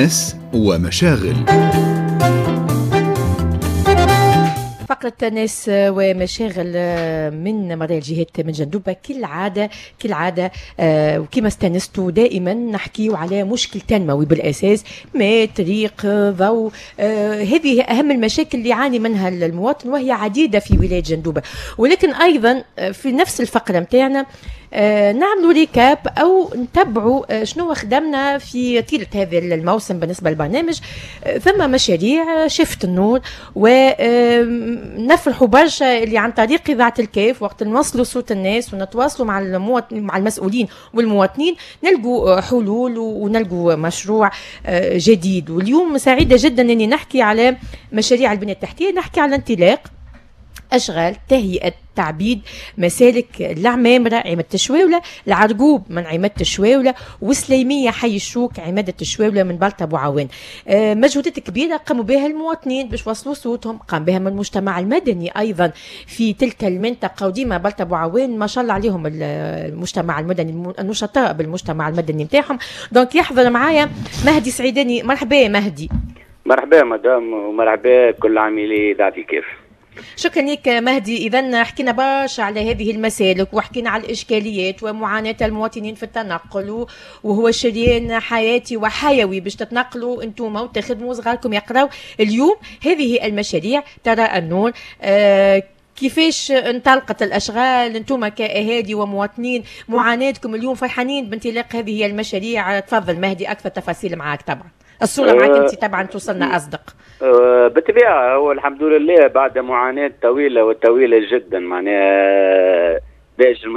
ناس ومشاغل. فقرة ناس ومشاغل من مرايا الجهات من جندوبة كالعادة وكما استانستوا دائما نحكيوا على مشكل تنموي بالأساس، ماء، طريق، ضوء. هذه أهم المشاكل اللي يعاني منها المواطن، وهي عديدة في ولاية جندوبة. ولكن أيضا في نفس الفقرة متاعنا نعملوا ريكاب أو نتبعوا شنو خدمنا في طيلة هذا الموسم بالنسبة للبرنامج. ثم مشاريع شفت النور، ونفرحوا برشا اللي عن طريق إذاعة الكيف وقت نوصلوا صوت الناس ونتواصلوا مع المسؤولين والمواطنين نلقوا حلول ونلقوا مشروع جديد. واليوم سعيدة جدا أني نحكي على مشاريع البنية التحتية، نحكي على انطلاق أشغال تهيئة تعبيد مسالك العمامرة عمادة الشواولة، العرقوب من عمادة الشواولة، وسليمية حي الشوك عمادة الشواولة من بلطة أبو عوان. مجهودات كبيرة قاموا بها المواطنين باش وصلوا صوتهم، قام بها من المجتمع المدني أيضا في تلك المنطقة، وديما بلطة أبو عوان ما شاء الله عليهم المجتمع المدني النشطاء بالمجتمع المدني متاعهم. دونك يحضر معايا مهدي سعيداني. مرحبا مهدي. مرحبا مدام، ومرحبا كل عاملي إذاعة الكيف. شكرا لك مهدي. إذن حكينا برشا على هذه المسالك، وحكينا على الإشكاليات ومعاناة المواطنين في التنقل، وهو شريان حياتي وحيوي باش تتنقلوا انتم وتخدموا صغاركم يقراوا. اليوم هذه المشاريع ترى النور. كيفاش انطلقت الأشغال؟ انتم كأهالي ومواطنين معاناتكم اليوم، فرحانين بانطلاق هذه المشاريع. تفضل مهدي، أكثر تفاصيل معك. طبعا الصورة معك أنت طبعا توصلنا أصدق. بالطبيعة هو الحمد لله بعد معاناة طويلة جدا، معناها باش